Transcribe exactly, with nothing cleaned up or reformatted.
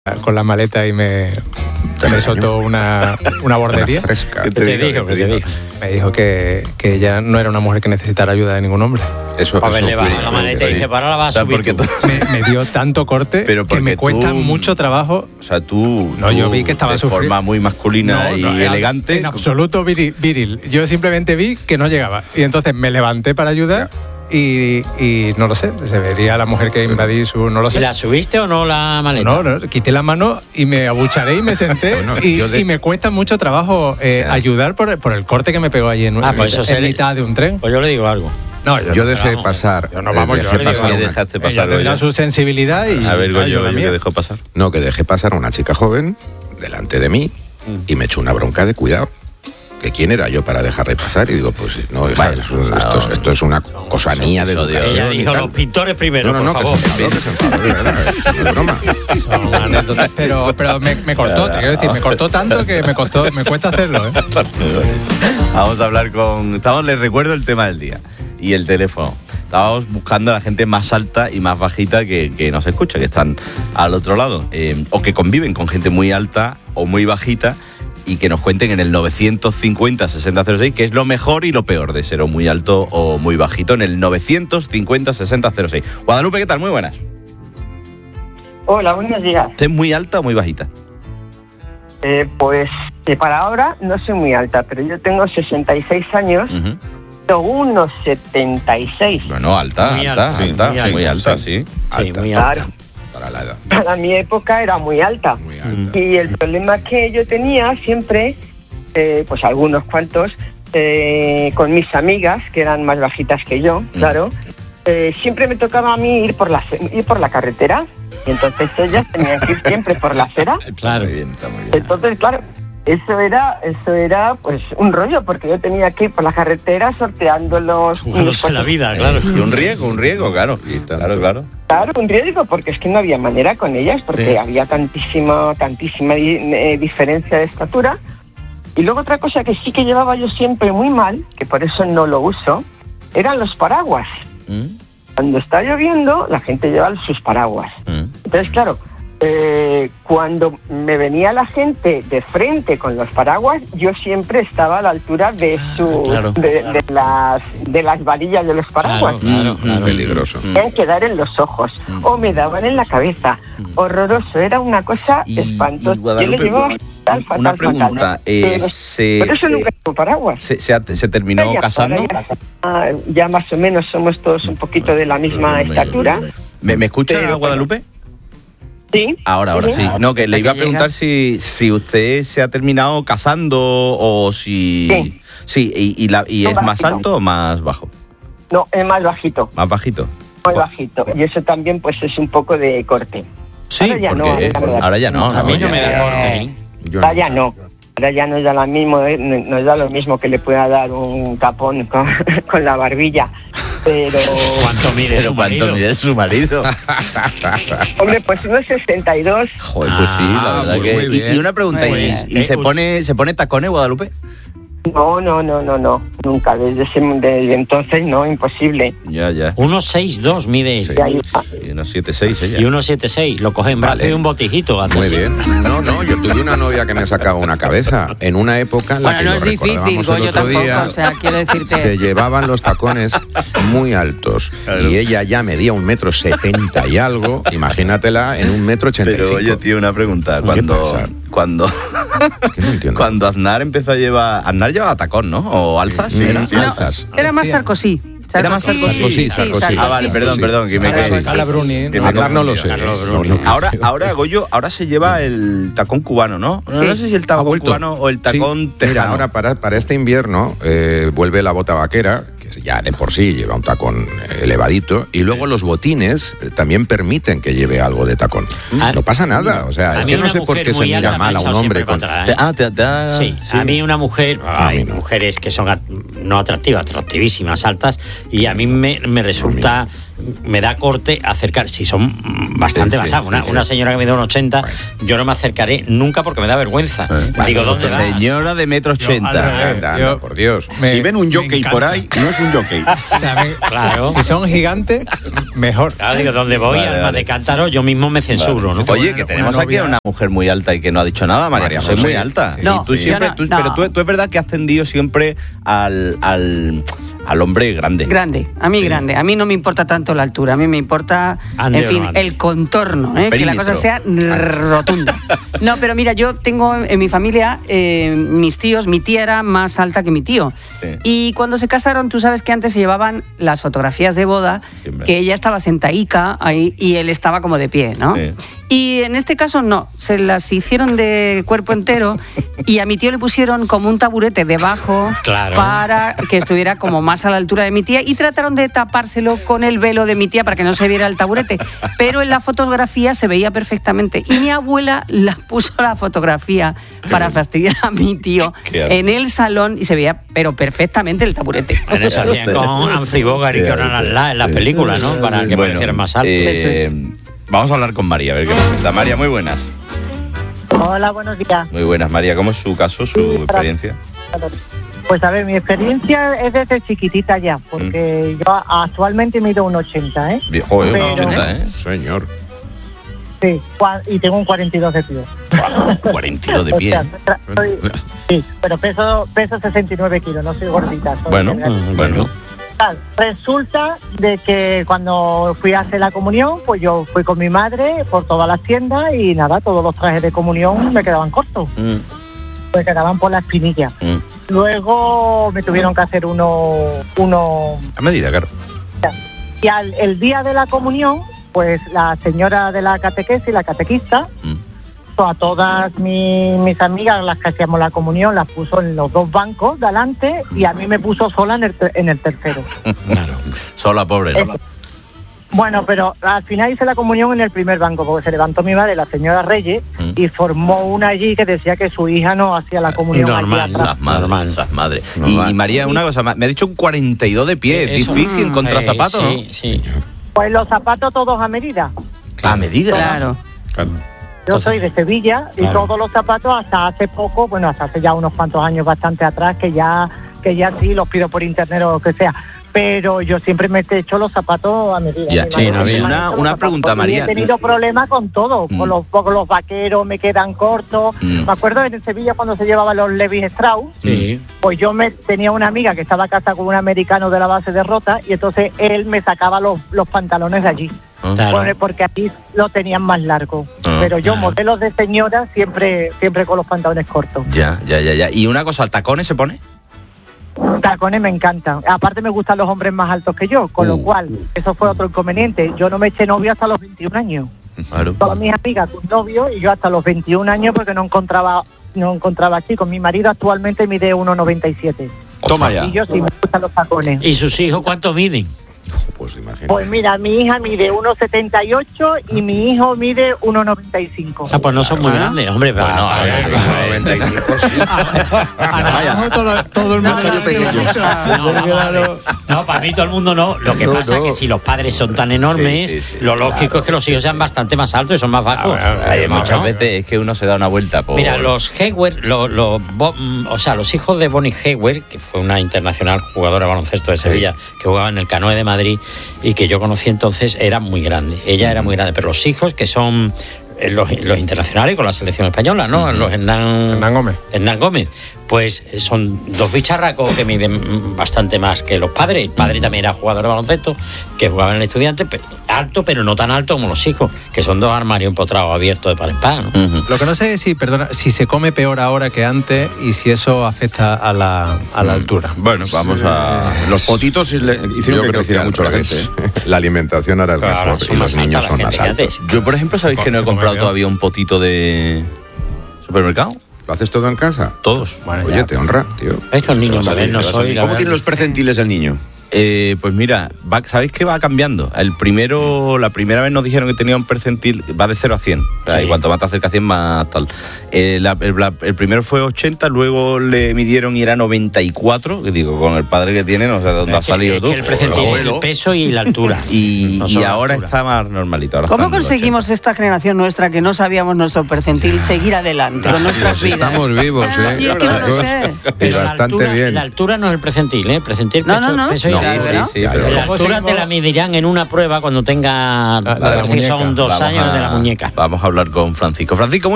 con la maleta y me, me soltó una, una bordería. Una fresca. ¿Qué te, ¿Qué te dijo? ¿Qué te dijo? Me dijo que, que ella no era una mujer que necesitara ayuda de ningún hombre. Eso, a ver, eso, le baja la maleta y dice, para la vas a subir tú. Me, me dio tanto corte pero que me cuesta tú, mucho trabajo. O sea, tú, no, tú yo vi que estaba de sufriendo. forma muy masculina no, y no, elegante. En absoluto viril, viril. Yo simplemente vi que no llegaba. Y entonces me levanté para ayudar. Ya. Y, y no lo sé, se vería la mujer que invadí su... no lo sé. ¿Y la subiste o no la maleta? No, no, quité la mano y me abucharé y me senté bueno, y, de... y me cuesta mucho trabajo eh, o sea, ayudar por, por el corte que me pegó allí en, ah, en, pues en, eso en mitad de un tren. Pues yo le digo algo. No, yo, yo no, dejé vamos, pasar. Yo no vamos, dejé yo le digo, pasar ¿qué dejaste pasar? Ella tendrá su sensibilidad y... A ver, Goyo, yo ¿qué dejó pasar? No, que dejé pasar a una chica joven delante de mí mm. y me echó una bronca de cuidado. Que quién era yo para dejarle pasar, y digo, pues no, hija, bueno, esto, no, esto, es, esto es una cosa mía de educación. Ella dijo, los pintores primero, no, no, por no, favor. Que se enfadó, de verdad, no es broma. Son anécdotas, pero, pero me, me cortó, te quiero decir, me cortó tanto que me costó, me cuesta hacerlo, ¿eh? Vamos a hablar con... Estamos, les recuerdo el tema del día y el teléfono. Estábamos buscando a la gente más alta y más bajita que, que nos escucha, que están al otro lado, eh, o que conviven con gente muy alta o muy bajita, y que nos cuenten en el novecientos cincuenta sesenta cero seis qué es lo mejor y lo peor de ser o muy alto o muy bajito, en el novecientos cincuenta sesenta cero seis. Guadalupe, ¿qué tal? Muy buenas. Hola, buenos días. ¿Usted es muy alta o muy bajita? Eh, pues eh, para ahora no soy muy alta, pero yo tengo sesenta y seis años, uh-huh. tengo unos setenta y seis. Bueno, alta, muy alta, alta, alta, muy alta, muy alta, sí. sí. Sí, alta. muy alta. Claro. Para la edad. Para mi época era muy alta. Muy alta. Y el problema que yo tenía siempre, eh, pues algunos cuantos, eh, con mis amigas, que eran más bajitas que yo, mm. claro, eh, siempre me tocaba a mí ir por la ir por la carretera. Y entonces ellas tenían que ir siempre por la acera. Claro. Muy bien, está muy bien. Entonces, claro, eso era, eso era pues un rollo, porque yo tenía que ir por la carretera sorteando los... Jugándose la vida, claro. Y un riesgo, un riesgo, claro. Claro, claro. Claro, un riesgo, porque es que no había manera con ellas, porque sí. había tantísima, tantísima eh, diferencia de estatura. Y luego otra cosa que sí que llevaba yo siempre muy mal, que por eso no lo uso, eran los paraguas. ¿Mm? Cuando está lloviendo, la gente lleva sus paraguas. ¿Mm? Entonces, claro, eh, cuando me venía la gente de frente con los paraguas, yo siempre estaba a la altura de su claro, de, claro. de las de las varillas de los paraguas. Claro, claro, claro. Peligroso. Me tenían que dar en los ojos mm. o me daban en la cabeza. Horroroso, era una cosa y, espantosa. Y Guadalupe, yo le llevaba fatal, fatal, una pregunta, fatal. Eh, Pero, se, por eso nunca tuvo paraguas. Se, se, se terminó ya, casando. Ya, ya más o menos somos todos un poquito de la misma estatura. ¿Me, me escucha, Pero, Guadalupe? Sí. Ahora, ahora, sí. No, que le iba a preguntar si, si usted se ha terminado casando o si... Sí. Sí, y, y, la, y es más alto o más bajo. No, es más bajito. Más bajito. Más bajito. Y eso también pues es un poco de corte. Sí, ahora ya porque no, ahora ya no. A mí no, no me da no, corte, ¿eh? Ahora ya no. Ahora ya no da lo mismo, no da lo mismo que le pueda dar un tapón con, con la barbilla. Pero... ¿Cuánto mide pero su cuánto marido? mide su marido? Hombre, pues unos sesenta y dos. Joder, pues sí, la verdad muy, que... muy y, y una pregunta, ¿y, y eh, se pone se pone tacones, Guadalupe? No, no, no, no, no, nunca. Desde, ese, desde entonces, no, imposible. Ya, ya. uno seis dos mide él. Sí. Y ahí está. Y unos siete seis ella. Y uno siete seis. Lo coge en brazo Vale. y un botijito. Muy así. bien. No, no, yo tuve una novia que me sacaba una cabeza en una época en la Bueno, que no lo es difícil, recordábamos el Goyo otro tampoco, día. o sea, quiero decirte... Se llevaban los tacones muy altos Claro. y ella ya medía un metro setenta y algo. Imagínatela en un metro ochenta y Pero cinco. oye, tío, una pregunta. ¿Qué Cuando pasa? cuando Que no entiendo. cuando Aznar empezó a llevar... Aznar llevaba tacón, ¿no? ¿O alzas? Sí, ¿Era? sí, No, alzas. era más Sarkozy. ¿Era más Sarkozy? Sarkozy, Sarkozy. Ah, vale, perdón, sí. perdón, que me Carla- quedé. Carla Bruni, que ¿no? me Aznar no lo sé. confundí. Carlos Bruni. No, no. Ahora, ahora, Goyo, ahora se lleva el tacón cubano, ¿no? No, Sí. no sé si el Ha tacón vuelto. cubano o el tacón Sí. tejano. Mira, ahora para, para este invierno eh, vuelve la bota vaquera, que ya de por sí lleva un tacón elevadito, y luego los botines eh, también permiten que lleve algo de tacón. Ah, no pasa nada, o sea, a es mí que no una sé por mujer qué se muy mira alta me mal ha a un echado hombre siempre con... para atrás, Te- ¿eh? ah, te, te ha- Sí, sí. a mí una mujer, hay mí no. mujeres que son at- no atractivas, atractivísimas, altas, y a mí me, me resulta me da corte acercar, si son bastante Sí, sí, basadas. sí, Una, sí. una señora que mide un ochenta, yo no me acercaré nunca porque me da vergüenza. Eh. Digo, ¿dónde vas? Señora de metro al ochenta. revés. Anda, Yo- anda, por Dios. Me- Si ven un me jockey por encanta. ahí, no es un jockey. O sea, me- Claro. Si son gigantes, mejor. Claro, digo, donde voy, Vale, alma vale. de cántaro, yo mismo me censuro, ¿no? Oye, Una- que una tenemos aquí a novia- una mujer muy alta y que no ha dicho nada, María, María José, José. muy alta. No, y tú yo siempre, no, tú- no. pero tú, tú es verdad que has tendido siempre al, al, al hombre grande. Grande, a mí Sí. grande. A mí no me importa tanto la altura, a mí me importa, Ande en o fin, no ande. el contorno, ¿eh? que la Perímetro. cosa sea rotunda. No, pero mira, yo tengo en mi familia, eh, mis tíos, mi tía era más alta que mi tío. Sí. Y cuando se casaron, tú sabes que antes se llevaban las fotografías de boda, Siempre. que ella estaba sentadica ahí y él estaba como de pie, ¿no? Sí. Y en este caso no, se las hicieron de cuerpo entero y a mi tío le pusieron como un taburete debajo Claro. para que estuviera como más a la altura de mi tía y trataron de tapárselo con el velo de mi tía para que no se viera el taburete. Pero en la fotografía se veía perfectamente y mi abuela la puso la fotografía para fastidiar a mi tío Qué arte. en el salón y se veía pero perfectamente el taburete. En eso hacían con Humphrey Bogart y Conan Atlas en las películas, ¿no? Para que Bueno, parecieran más altos. eh, Eso Vamos a hablar con María, a ver qué nos cuenta. María, muy buenas. Hola, buenos días. Muy buenas, María. ¿Cómo es su caso, su experiencia? Pues a ver, mi experiencia es desde chiquitita ya, porque yo actualmente mido un ochenta, ¿eh? Bien, Joder, Pero- un ochenta, ¿eh? Señor. Sí, cua- y tengo un cuarenta y dos de pie. cuarenta y dos de O pie. sea, tra- soy- sí, pero peso, peso sesenta y nueve kilos, no soy gordita. soy Bueno, delgada. bueno. Resulta de que cuando fui a hacer la comunión, pues yo fui con mi madre por todas las tiendas y nada, todos los trajes de comunión me quedaban cortos, Mm, me quedaban por la espinilla. mm. Luego me tuvieron que hacer uno, uno A medida, claro. y al el día de la comunión, pues la señora de la catequesis, la catequista, Mm. a todas mi- mis amigas, las que hacíamos la comunión, las puso en los dos bancos de adelante y a mí me puso sola en el, ter- en el tercero. Claro. Sola, pobre. Eh, Bueno, pero al final hice la comunión en el primer banco, porque se levantó mi madre, la señora Reyes, Mm. y formó una allí que decía que su hija no hacía la comunión Normal, allí atrás. Esas madres, Normal. esas madres. Y, Normal. y María, una cosa más. Me ha dicho un cuarenta y dos de pie. Es Eso- difícil encontrar Eh, zapatos, Sí, sí. Pues los zapatos todos a medida. ¿no? A medida. Claro. Yo soy de Sevilla y Claro. todos los zapatos hasta hace poco, bueno, hasta hace ya unos cuantos años bastante atrás, que ya que ya sí los pido por internet o lo que sea. Pero yo siempre me he hecho los zapatos a medida. Ya, Mi sí, madre no, me y ha una- hecho los una zapatos pregunta, y María. He tenido problemas con todo, Mm. con, los, con los vaqueros me quedan cortos. Mm. Me acuerdo en Sevilla cuando se llevaban los Levi Strauss, Sí. pues yo me tenía una amiga que estaba casada con un americano de la base de Rota y entonces él me sacaba los, los pantalones de allí. Ah. Claro. Porque- porque aquí lo tenían más largo. Ah, Pero yo, claro. modelos de señora, siempre siempre con los pantalones cortos. Ya, ya, ya, ya. Y una cosa, ¿el tacones se pone? Tacones me encantan. Aparte me gustan los hombres más altos que yo, con lo Uh. cual, eso fue otro inconveniente. Yo no me eché novio hasta los veintiún años. Claro. Todas mis amigas con novio y yo hasta los veintiún años porque no encontraba no encontraba chicos. Mi marido actualmente mide uno noventa y siete. Toma ya. Y yo sí me gustan los tacones. ¿Y sus hijos cuánto miden? Pues imagínate. Pues mira, mi hija mide uno setenta y ocho y mi hijo mide uno noventa y cinco. Ah, pues no son muy grandes, hombre. Pero no, a ver, noventa y cinco, sí. Ahora todo, todo el mundo No, nace pequeño. mucho. No, vamos a ver. No, para mí todo el mundo no. Lo que No, pasa no. es que si los padres son tan enormes, Sí, sí, sí, lo lógico es que los hijos sean bastante más altos y son más bajos. Hay ¿no? muchas veces es que uno se da una vuelta por... Mira, los Hayward, los, los Bo- mm, o sea, los hijos de Bonnie Hayward, que fue una internacional jugadora de baloncesto de Sevilla, que jugaba en el Canoe de Madrid y que yo conocí entonces, eran muy grandes. Ella era muy grande, pero los hijos que son eh, los, los internacionales con la selección española, ¿no? Los Hernán, Hernán Gómez. Hernán Gómez. Pues eh, son dos bicharracos que miden bastante más que los padres. El padre también era jugador de baloncesto, que jugaba en el Estudiante, pero alto, pero no tan alto como los hijos, que son dos armarios empotrados abiertos de par en par, ¿no? Ujú. Lo que no sé es si, perdona, si se come peor ahora que antes y si eso afecta a la, a la altura. Bueno, vamos a... Los potitos le hicieron Yo que creo creciera que mucho la al gente. revés. ¿eh? La alimentación ahora es Pero ahora mejor son y más los niños altas son la más gente, altos. fíjate. Yo, por ejemplo, ¿sabéis que no he Se come comprado peor. todavía un potito de supermercado? ¿Lo haces todo en casa? Todos. Bueno, Oye, ya. te honra, tío. Estos niños Eso modernos vas a- hoy, la ¿Cómo verdad. tienen los percentiles el niño? Eh, pues mira, va, ¿sabéis que va cambiando? El primero, la primera vez nos dijeron que tenía un percentil, va de cero a cien. O sea, Sí. y cuanto más te acerca a cien, más tal. Eh, la- el, la- el primero fue ochenta, luego le midieron y era noventa y cuatro. Que digo, con el padre que tiene, no sé de dónde has Es que- salido es tú. que el precentil es Abuelo. el peso y la altura. Y, No y solo la ahora altura. está más normalito. Ahora ¿Cómo está en el conseguimos ochenta. esta generación nuestra que no sabíamos nuestro percentil seguir adelante con nuestras Pues vidas? estamos vivos, Ah, ¿eh? yo es que no lo Chicos, sé. y Pero la bastante altura, bien. La altura no es el precentil, ¿eh? El precentil No, peso, no, no. peso y No, Sí, altura. sí, sí, Ya, pero ya. La ¿Cómo altura seguimos? te la medirán en una prueba cuando tenga, La- la parece que son muñeca. dos Vamos años a- de la muñeca. Vamos a hablar con Francisco. Francisco, muy